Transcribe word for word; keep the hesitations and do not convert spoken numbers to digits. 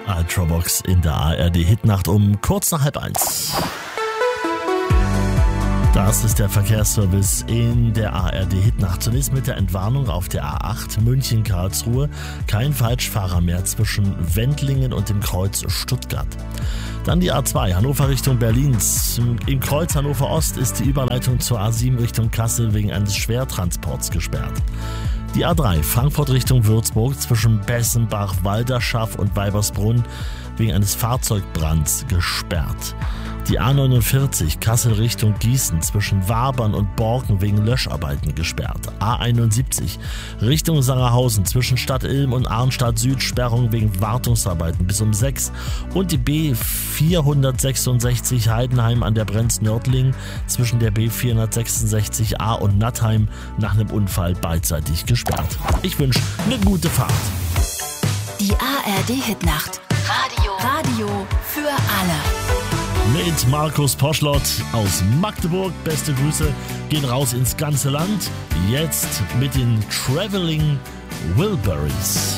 Ultravox in der A R D-Hitnacht um kurz nach halb eins. Das ist der Verkehrsservice in der A R D-Hitnacht. Zunächst mit der Entwarnung auf der A acht München-Karlsruhe. Kein Falschfahrer mehr zwischen Wendlingen und dem Kreuz Stuttgart. Dann die A zwei Hannover Richtung Berlins. Im Kreuz Hannover Ost ist die Überleitung zur A sieben Richtung Kassel wegen eines Schwertransports gesperrt. Die A drei Frankfurt Richtung Würzburg zwischen Bessenbach, Walderschaff und Weibersbrunn wegen eines Fahrzeugbrands gesperrt. Die A neunundvierzig Kassel Richtung Gießen zwischen Wabern und Borken wegen Löscharbeiten gesperrt. A einundsiebzig Richtung Sangerhausen zwischen Stadt Ilm und Arnstadt Süd Sperrung wegen Wartungsarbeiten bis um sechs. Und die B vierhundertsechsundsechzig Heidenheim an der Brenz-Nördling zwischen der B vierhundertsechsundsechzig A und Nattheim nach einem Unfall beidseitig gesperrt. Ich wünsche eine gute Fahrt. Die A R D-Hitnacht. Radio. Radio für alle. Mit Markus Poschlott aus Magdeburg. Beste Grüße gehen raus ins ganze Land. Jetzt mit den Traveling Wilburys.